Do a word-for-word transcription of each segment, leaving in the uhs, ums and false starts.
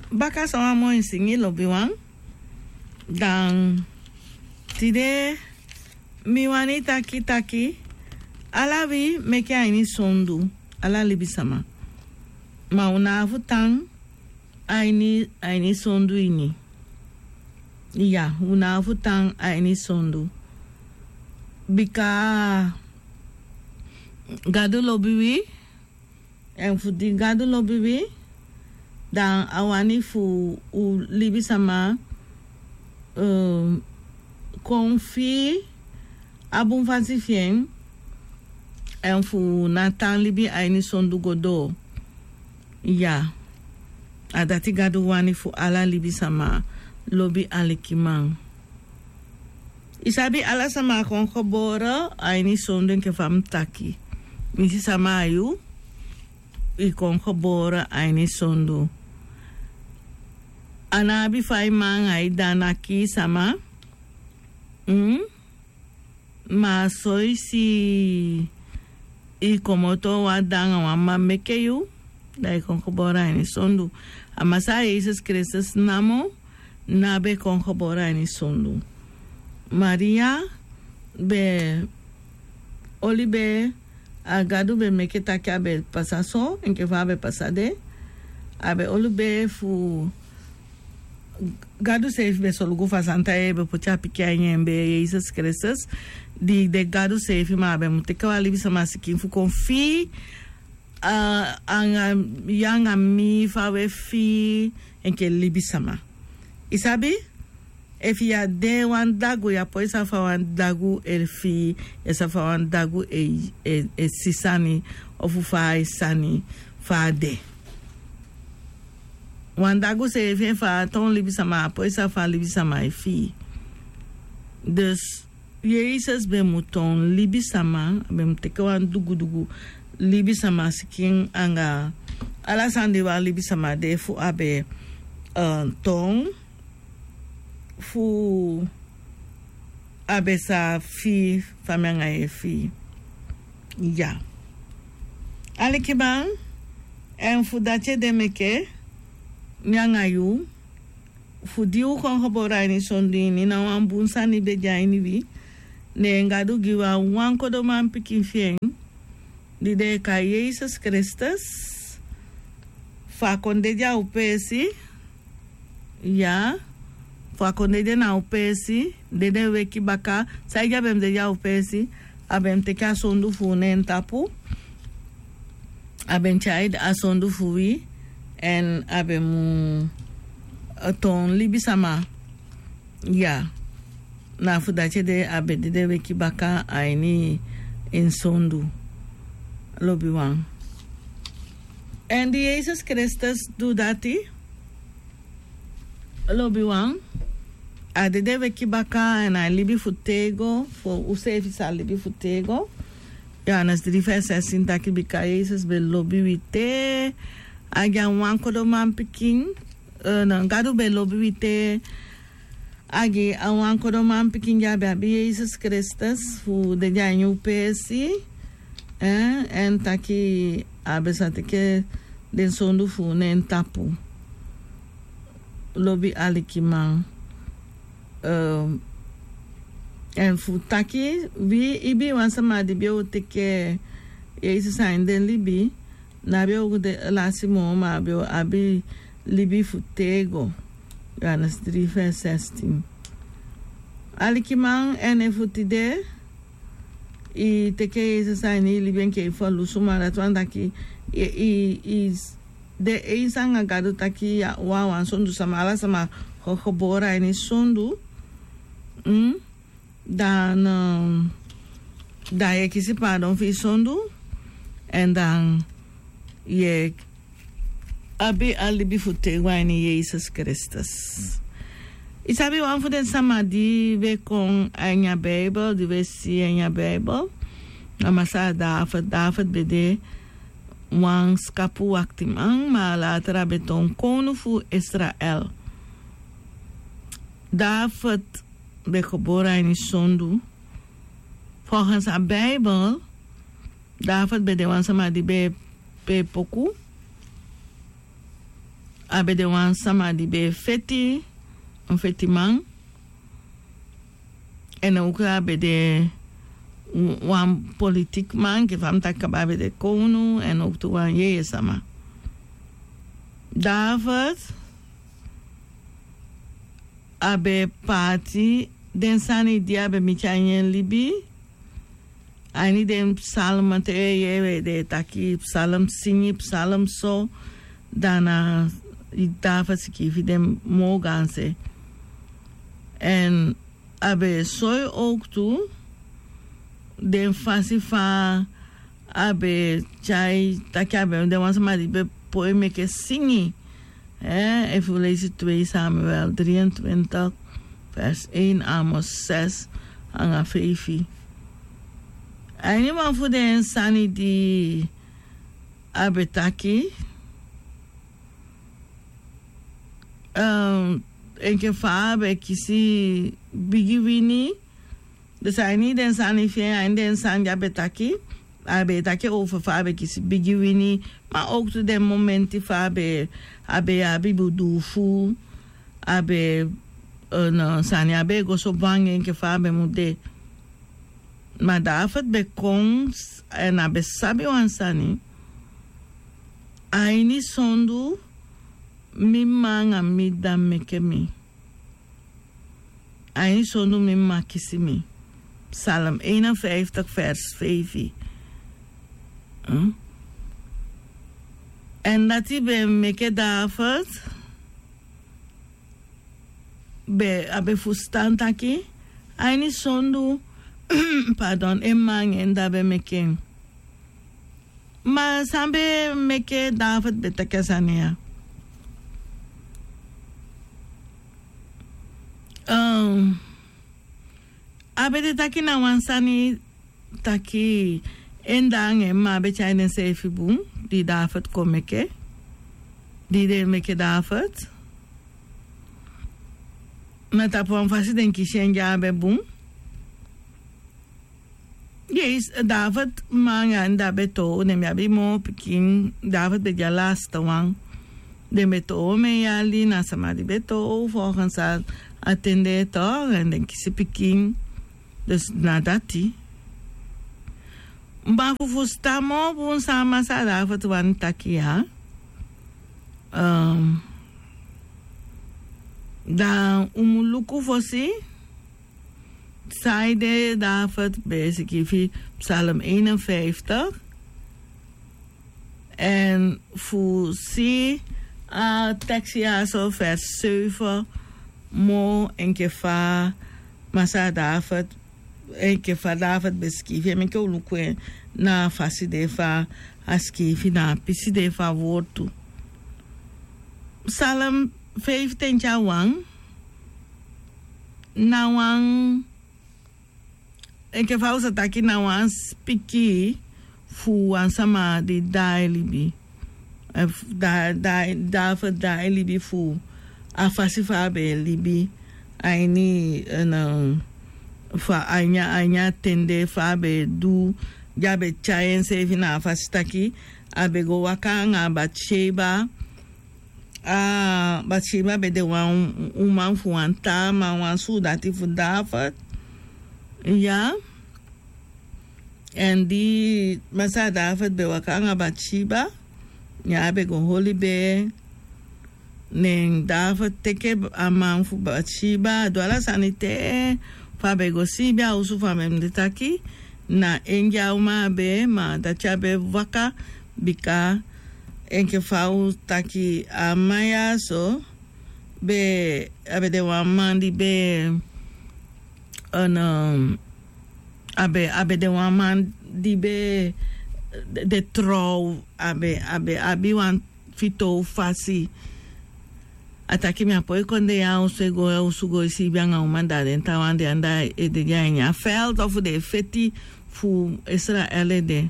baka sama mo insingi lobi wan. Dan tide miwani taki taki alavi meke aini sondu ala libi sama. Ma una futang aini aini sondu ini. Ya, una futang aini sondu. Bika gado lobiwi en fudi gado lobiwi dan awani fu u libi sama uh, konfi abun fansi fien en fu natan libi aini sondu godo ya adati gado wani fu ala libi sama lobi alikimang isabi ala sama kon khobora aini sondu ke fam taki misi sama ayu i kon khobora aini sondu anabi fai mang ai danaki sama mm ma soy si i komoto wa danga wa mamekeyu dai kon khobora aini sondu amasa Jesus Christus namo nabe kon khobora aini sondu Maria be olibe agadu be meketa kabe pasaso enke vabe pasade abe olibe fu gadu safe be solugu fasanta ebe pocha pikianye be Jesus Christus di de gadu safe ma be muteka libi sama sikin fu konfi uh, anga yanga mi fawe fi enke libi sama isabi if ya de wan dagu ya po isa fa wan dagu el fi isa fa wan dagu e, e, e sisani ofu fa isani fa de wan dagu se fi fa ton libi sama po isa fa libi sama e fi dus Jesus be muton libi sama be muteke wan dugu dugu libi sama sikin anga ala sande wa libi sama de fu abe uh, ton fu abesa fi famanga e fi ya alikiban en fu dache de meke nyanga yu fu diu kon hobora ni sondi ni na wan bunsa ni be jaini wi ne ngadu giwa wan ko do man pikin fien di de ka Jesus Christus fa konde ja upesi ya fa konde de na upesi de de weki baka sai ja bem de ja upesi abem te ka sondu fu nen tapu abem chaid a sondu fu wi en abem ton libi sama ya na fu dache de abe de de weki baka aini in sondu lobi wan and Jesus Christus do dati lobi wan a de deve kibaka en a libi futego fo usefi sa libi futego ya nas drifesa sinta kibika Jesus be lobi wite aga wan kodo man pikin uh, na gadu be lobi wite agi a wan kodo man pikin ya be Jesus Christus fu de janyu pesi eh en taki abesate ke den sondu fu nen tapu lobi alikimang um en futaki vi ibi wansama di bio teke yesu sain den libi na bio de lasimo ma bio abi libi futego ganas three verse sixteen alikimang en futide i teke yesu sain libi ke fo lusuma la twanda ki i is de isanga gadu taki ya wa wan sondu samala sama khobora ni sondu mm dan um, da ye kisi pardon fi sondu and dan ye abi alibi fute wani Jesus Christus isabi wan futen sama di ve kon anya bible di ve si anya bible amasa da fa da fa bede wan skapu waktimang ma later beton kono fu Israel David be geboren in sondu volgens de Bijbel David be de wansama di be pe poku abe de wan sama di be feti, een feti man. En ook abe de wan politiek man, ke fam tak abe de konu, en ook de wan ye sama. David, abe party, den sani di abe michanyen libi, ani den psalm te ye de taki psalm singi psalm so, dana David skifi den moganse. En abe soy ook toe, den fasifa abe chai taki abe den wan sama di be poeme ke singi. Eh, even lezen twee Samuel drieëntwintig, vers één, Amos zes, anga vijf. En iemand voor de insani die abetaki. Um, en ke fa be kisi bigi wini. Dus hij niet de insani via en de insani abetaki. Abetaki over fa be kisi bigi wini. Maar ook tot de momenten fa be abe abi budufu abe no sani abe go so bangen ke fa be mude. Maar David be kongs en abe sabi wan sani aini sondu mi manga mi damme ke mi aini sondu mi makisi mi. Psalm eenenvijftig vers vijf. Hm? En dat hij bij meke David be abe fustan taki aini sondu pardon emang en da be meke ma sambe meke David betakasania um abe de taki na wansani taki endang emma be chainen sefi boom die David kom meke die de meke David met op een fasi den kishen ja be boom yes David manga en da beto nem ja bi mo pikin David be ja laatste wang de beto me ja li na samadi beto volgens haar attende toch en den kisi pikin dus na dati maar voor stamo voor sama sa David wan takia um dan umuluku fosi saide David basically Psalm eenenvijftig en voor si a textia so vers zeven mo en kefa masa David en kefa David beskifi men ke uluku na fasi de fa askifi na pisi de fa woord Psalm vijftien jawang na wang en ke fausa taki na wang spiki fu wan sama di dai libi da da da fa dai libi fu a fasi fa be libi aini na fa anya anya tende fa be du jabe chayen se fina fasi taki abe go wakanga Bathsheba ah Bathsheba be de wan uma fu anta ma wan su dati fu David ja en die masa David be wakanga Bathsheba ja be go holy be nen David teke amang fu Bathsheba doala sanite fa be go sibia usu fa mem de taki na enja uma be ma da chabe waka bika en ke fau taki amaya so be abe de wamandi be an um, abe abe de wamandi be de, de trouw abe abe abi wan fito fasi ataki mi apoy konde ya usego ya usugo si bianga umanda den tawande anda e de ya veld of de feti fu Israel de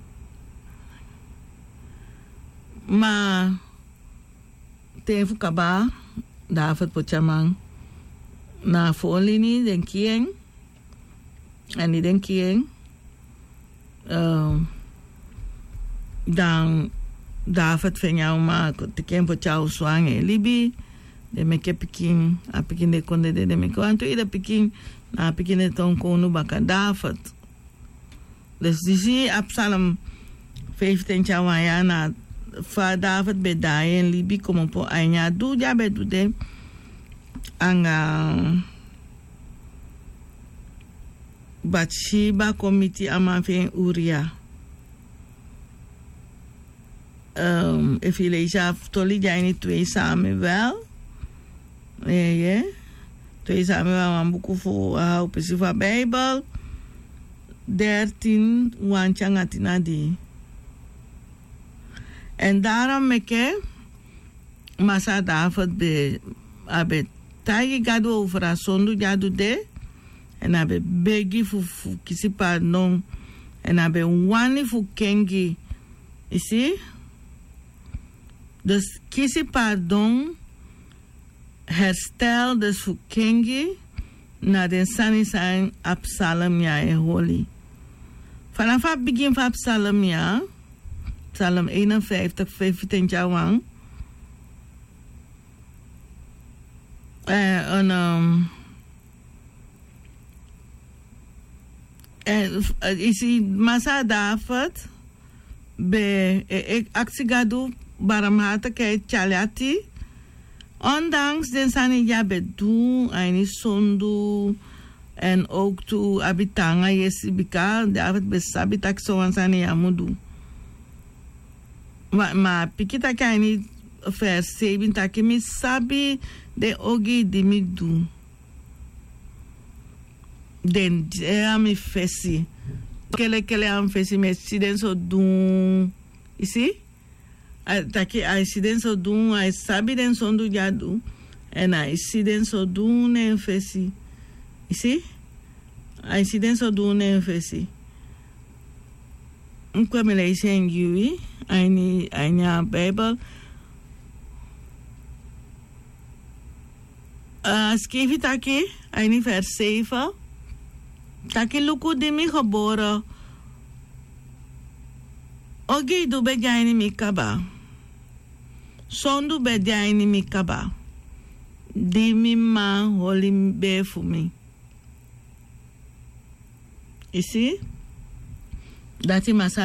ma te fu kaba David pochamang na folini den kieng ani den kieng um, dan David fenya uma te kempo chau swange libi de meke pikin a pikin de konde de de meke wanto ida pikin na pikin de ton konu baka David. Dus disi Absalom vijftien jaar na fa David bedai en libi como po anya du ja bedu de anga Bathsheba committee ama fen Uria. Um, if je leest af, tolli jij niet twee samen wel. Nee, ja. Twee samen wel een boek voor uh, op de Bijbel. dertien, wantje ngatina die. En daarom meke, masa David be, abe tagi gado over a sondu jadu de. En abe begi fu fu kisi pardon. En abe wani fu kengi. You see? Dus kisi pardon, herstel dus voor kengi, na den sani zijn Absalom ja e holy. Vanaf het begin van Absalom ja, Psalm eenenvijftig, vijftien jaar lang, en um, en is die massa David, be ik actie ga doen, barmhartigheid chalati, ondanks den sani ja bedu, en sondu, en ook tu abitanga yesibika, David besabitak so an sani ja mudu. Ma, ma pikita kaini vers zeven taki mi sabi de ogi di mi du. Den ja mi fesi. Kele kele am fesi me siden so du. You see? Taki ai siden so du, ai sabi den sondu jadu. En ai siden so du ne fesi. You see? Ai siden so du ne fesi. Nkwe me leise en yui. Aini aina Bijbel. Uh, Schrijf het aquí, aini vers zeven. Taki luku di mi geboren. Ogi du be jaini mi kaba. Sondu be jaini mi kaba. Di mi ma holim be fu mi. You see? Dati masa